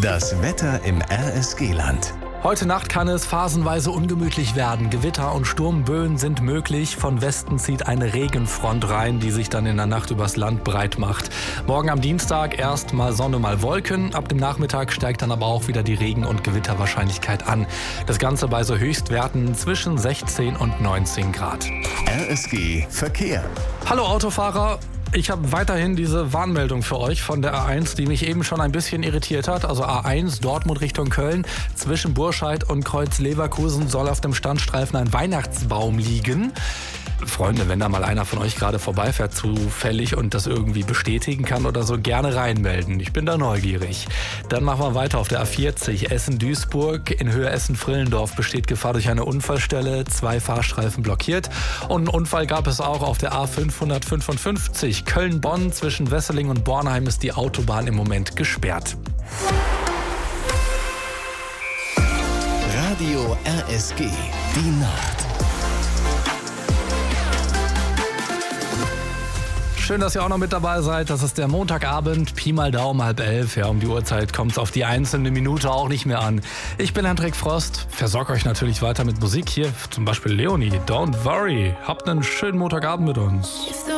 Das Wetter im RSG-Land. Heute Nacht kann es phasenweise ungemütlich werden. Gewitter und Sturmböen sind möglich. Von Westen zieht eine Regenfront rein, die sich dann in der Nacht übers Land breit macht. Morgen am Dienstag erst mal Sonne, mal Wolken. Ab dem Nachmittag steigt dann aber auch wieder die Regen- und Gewitterwahrscheinlichkeit an. Das Ganze bei so Höchstwerten zwischen 16 und 19 Grad. RSG Verkehr. Hallo Autofahrer. Ich habe weiterhin diese Warnmeldung für euch von der A1, die mich eben schon ein bisschen irritiert hat. Also A1 Dortmund Richtung Köln. Zwischen Burscheid und Kreuz Leverkusen soll auf dem Standstreifen ein Weihnachtsbaum liegen. Freunde, wenn da mal einer von euch gerade vorbeifährt zufällig und das irgendwie bestätigen kann oder so, gerne reinmelden. Ich bin da neugierig. Dann machen wir weiter auf der A40 Essen-Duisburg. In Höhe Essen-Frillendorf besteht Gefahr durch eine Unfallstelle. 2 Fahrstreifen blockiert. Und einen Unfall gab es auch auf der A555 Köln-Bonn. Zwischen Wesseling und Bornheim ist die Autobahn im Moment gesperrt. Radio RSG. Die Nacht. Schön, dass ihr auch noch mit dabei seid. Das ist der Montagabend, Pi mal Daumen 10:30. Ja, um die Uhrzeit kommt es auf die einzelne Minute auch nicht mehr an. Ich bin Hendrik Frost, versorge euch natürlich weiter mit Musik. Hier zum Beispiel Leonie, Don't Worry. Habt einen schönen Montagabend mit uns.